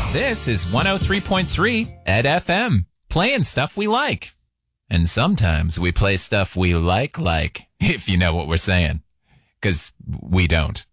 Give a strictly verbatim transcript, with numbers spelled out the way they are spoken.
This is one oh three point three Ed F M, playing stuff we like. And sometimes we play stuff we like like, if you know what we're saying. Because we don't.